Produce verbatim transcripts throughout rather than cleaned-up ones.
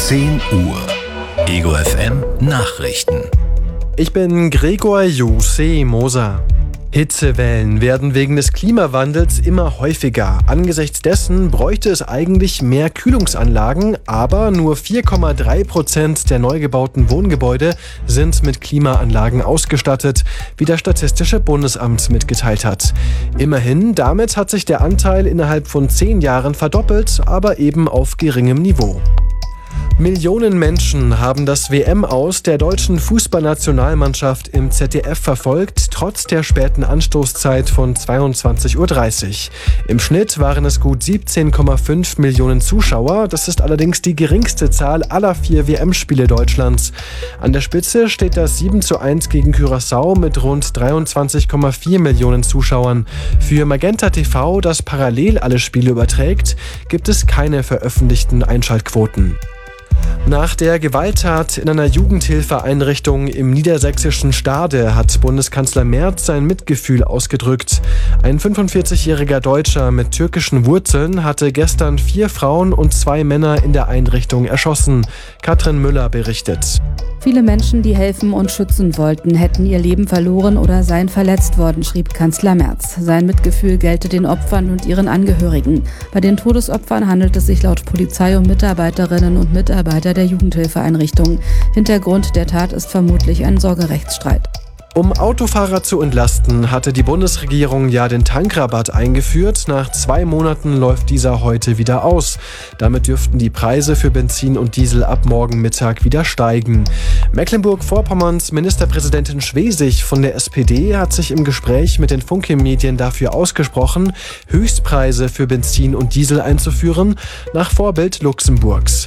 zehn Uhr. Ego F M Nachrichten. Ich bin Gregor Jose Moser. Hitzewellen werden wegen des Klimawandels immer häufiger. Angesichts dessen bräuchte es eigentlich mehr Kühlungsanlagen, aber nur vier Komma drei Prozent der neu gebauten Wohngebäude sind mit Klimaanlagen ausgestattet, wie das Statistische Bundesamt mitgeteilt hat. Immerhin, damit hat sich der Anteil innerhalb von zehn Jahren verdoppelt, aber eben auf geringem Niveau. Millionen Menschen haben das W M-Aus der deutschen Fußballnationalmannschaft im Z D F verfolgt, trotz der späten Anstoßzeit von zweiundzwanzig Uhr dreißig. Im Schnitt waren es gut siebzehn Komma fünf Millionen Zuschauer. Das ist allerdings die geringste Zahl aller vier W M-Spiele Deutschlands. An der Spitze steht das sieben zu eins gegen Curaçao mit rund dreiundzwanzig Komma vier Millionen Zuschauern. Für Magenta T V, das parallel alle Spiele überträgt, gibt es keine veröffentlichten Einschaltquoten. Nach der Gewalttat in einer Jugendhilfeeinrichtung im niedersächsischen Stade hat Bundeskanzler Merz sein Mitgefühl ausgedrückt. Ein fünfundvierzigjähriger Deutscher mit türkischen Wurzeln hatte gestern vier Frauen und zwei Männer in der Einrichtung erschossen. Katrin Müller berichtet. Viele Menschen, die helfen und schützen wollten, hätten ihr Leben verloren oder seien verletzt worden, schrieb Kanzler Merz. Sein Mitgefühl gelte den Opfern und ihren Angehörigen. Bei den Todesopfern handelt es sich laut Polizei um Mitarbeiterinnen und Mitarbeiter der Jugendhilfeeinrichtung. Hintergrund der Tat ist vermutlich ein Sorgerechtsstreit. Um Autofahrer zu entlasten, hatte die Bundesregierung ja den Tankrabatt eingeführt. Nach zwei Monaten läuft dieser heute wieder aus. Damit dürften die Preise für Benzin und Diesel ab morgen Mittag wieder steigen. Mecklenburg-Vorpommerns Ministerpräsidentin Schwesig von der S P D hat sich im Gespräch mit den Funke-Medien dafür ausgesprochen, Höchstpreise für Benzin und Diesel einzuführen, nach Vorbild Luxemburgs.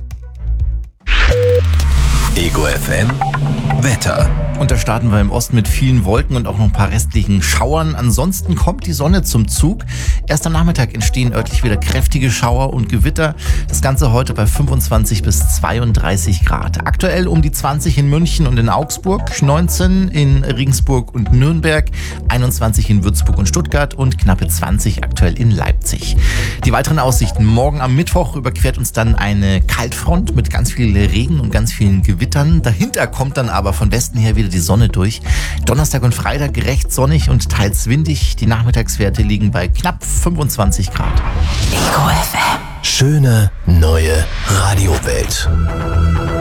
Ego F M Wetter. Und da starten wir im Osten mit vielen Wolken und auch noch ein paar restlichen Schauern. Ansonsten kommt die Sonne zum Zug. Erst am Nachmittag entstehen örtlich wieder kräftige Schauer und Gewitter. Das Ganze heute bei fünfundzwanzig bis zweiunddreißig Grad. Aktuell um die zwanzig in München und in Augsburg, neunzehn in Regensburg und Nürnberg, einundzwanzig in Würzburg und Stuttgart und knappe zwanzig aktuell in Leipzig. Die weiteren Aussichten. Morgen am Mittwoch überquert uns dann eine Kaltfront mit ganz viel Regen und ganz vielen Gewittern. Dahinter kommt dann aber von Westen her wieder die Sonne durch. Donnerstag und Freitag recht sonnig und teils windig. Die Nachmittagswerte liegen bei knapp fünfundzwanzig Grad. Ego F M. Schöne neue Radiowelt.